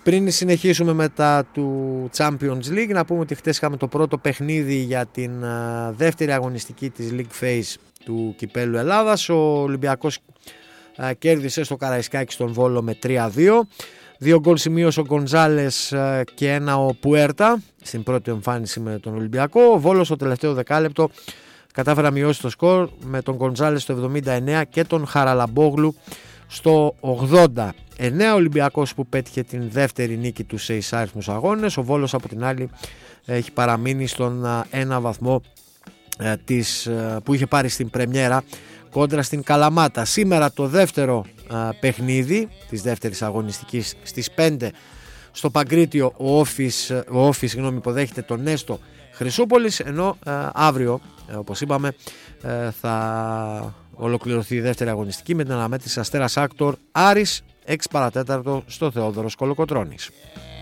Πριν συνεχίσουμε μετά του Champions League, να πούμε ότι χτες είχαμε το πρώτο παιχνίδι για την δεύτερη αγωνιστική της League Phase του Κυπέλλου Ελλάδας. Ο Ολυμπιακός κέρδισε στο Καραϊσκάκι στον Βόλο με 3-2. 2 γκολ σημείωσε ο Γκονζάλες και ένα ο Πουέρτα στην πρώτη εμφάνιση με τον Ολυμπιακό. Ο Βόλος στο τελευταίο δεκάλεπτο κατάφερε να μειώσει το σκορ με τον Γκονζάλες στο 79 και τον Χαραλαμπόγλου στο 80. 9 Ολυμπιακός που πέτυχε την δεύτερη νίκη του σε εισάριθμους αγώνες. Ο Βόλος από την άλλη έχει παραμείνει στον ένα βαθμό που είχε πάρει στην πρεμιέρα κόντρα στην Καλαμάτα. Σήμερα το δεύτερο παιχνίδι της δεύτερης αγωνιστικής στις 5 στο Παγκρίτιο ο Όφης υποδέχεται τον Νέστο Χρυσούπολης, ενώ αύριο όπως είπαμε θα ολοκληρωθεί η δεύτερη αγωνιστική με την αναμέτρηση Αστέρας Άκτορ Άρης 6 παρατέταρτο στο Θεόδωρος Κολοκοτρώνης.